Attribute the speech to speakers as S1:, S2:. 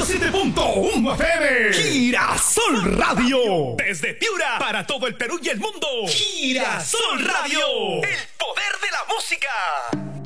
S1: 97.1 FM. Girasol Radio. Desde Piura para todo el Perú y el mundo. Girasol Radio. El poder de la música.